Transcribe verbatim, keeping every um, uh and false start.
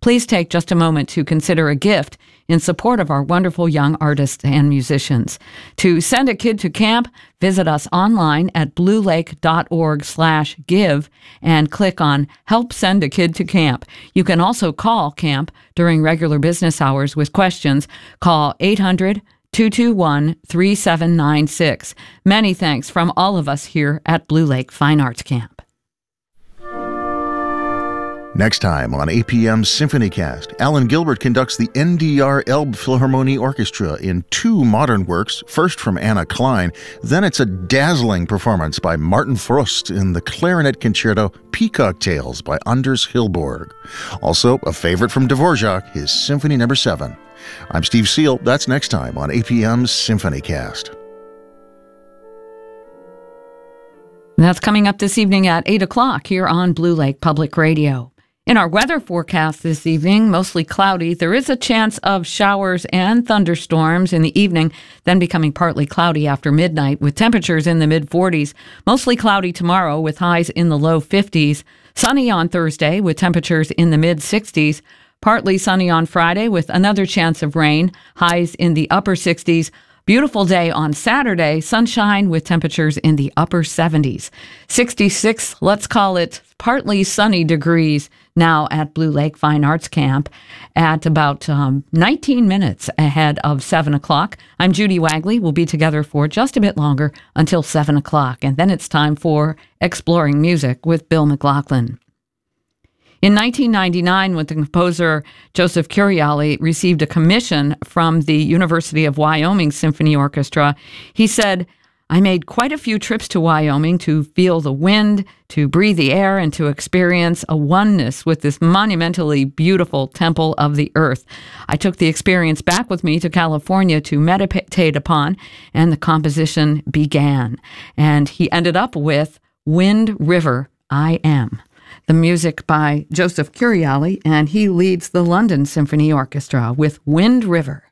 please take just a moment to consider a gift in support of our wonderful young artists and musicians. To send a kid to camp, visit us online at bluelake.org slash give and click on Help Send a Kid to Camp. You can also call camp during regular business hours with questions. Call eight hundred, two two one, three seven nine six. Many thanks from all of us here at Blue Lake Fine Arts Camp. Next time on A P M's SymphonyCast, Alan Gilbert conducts the N D R Elbe Philharmonie Orchestra in two modern works, first from Anna Klein, then it's a dazzling performance by Martin Frost in the clarinet concerto Peacock Tales by Anders Hilborg. Also, a favorite from Dvorak, his Symphony Number seven. I'm Steve Seal. That's next time on A P M's SymphonyCast. That's coming up this evening at eight o'clock here on Blue Lake Public Radio. In our weather forecast this evening, mostly cloudy. There is a chance of showers and thunderstorms in the evening, then becoming partly cloudy after midnight with temperatures in the mid forties. Mostly cloudy tomorrow with highs in the low fifties. Sunny on Thursday with temperatures in the mid sixties. Partly sunny on Friday with another chance of rain, highs in the upper sixties. Beautiful day on Saturday, sunshine with temperatures in the upper seventies. sixty-six, let's call it partly sunny degrees now at Blue Lake Fine Arts Camp at about um, nineteen minutes ahead of seven o'clock. I'm Judy Wagley. We'll be together for just a bit longer until seven o'clock, and then it's time for Exploring Music with Bill McLaughlin. In nineteen ninety-nine, when the composer Joseph Curiali received a commission from the University of Wyoming Symphony Orchestra, he said, "I made quite a few trips to Wyoming to feel the wind, to breathe the air, and to experience a oneness with this monumentally beautiful temple of the earth. I took the experience back with me to California to meditate upon, and the composition began." And he ended up with Wind River, I Am. The music by Joseph Curiali, and he leads the London Symphony Orchestra with Wind River.